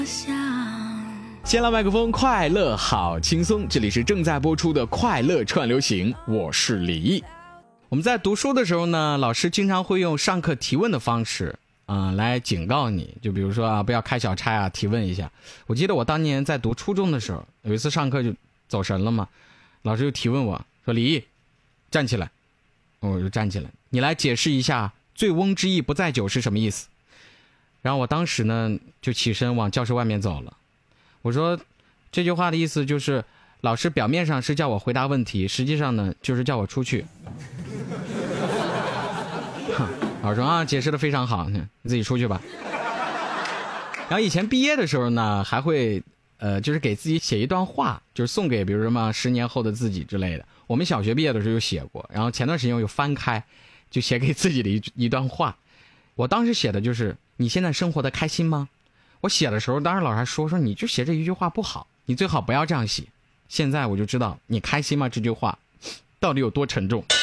先来麦克风，快乐好轻松，这里是正在播出的快乐串流行，我是李毅。我们在读书的时候呢，老师经常会用上课提问的方式来警告你，就比如说不要开小差提问一下。我记得我当年在读初中的时候，有一次上课就走神了嘛，老师就提问我说：“李毅，站起来。”我就站起来，你来解释一下“醉翁之意不在酒”是什么意思？然后我当时呢就起身往教室外面走了。我说这句话的意思就是，老师表面上是叫我回答问题，实际上呢就是叫我出去。老师说解释的非常好，你自己出去吧。然后以前毕业的时候呢，还会就是给自己写一段话，就是送给比如什么10年后的自己之类的。我们小学毕业的时候有写过，然后前段时间我又翻开，就写给自己的一段话。我当时写的就是：你现在生活的开心吗？我写的时候，当时老师还说你就写这一句话不好，你最好不要这样写。现在我就知道你开心吗这句话到底有多沉重。